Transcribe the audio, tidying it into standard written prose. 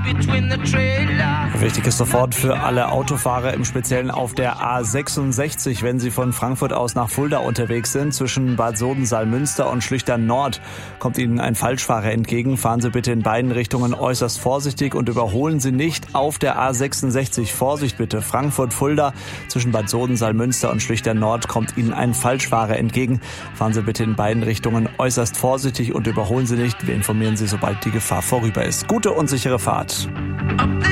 Wichtig ist sofort für alle Autofahrer, im Speziellen auf der A66, wenn sie von Frankfurt aus nach Fulda unterwegs sind. Zwischen Bad Soden-Salmünster und Schlüchtern Nord kommt Ihnen ein Falschfahrer entgegen. Fahren Sie bitte in beiden Richtungen äußerst vorsichtig und überholen Sie nicht auf der A66. Vorsicht bitte, Frankfurt-Fulda. Zwischen Bad Soden-Salmünster und Schlüchtern Nord kommt Ihnen ein Falschfahrer entgegen. Fahren Sie bitte in beiden Richtungen äußerst vorsichtig und überholen Sie nicht. Wir informieren Sie, sobald die Gefahr vorüber ist. Gute und sichere Fahrt.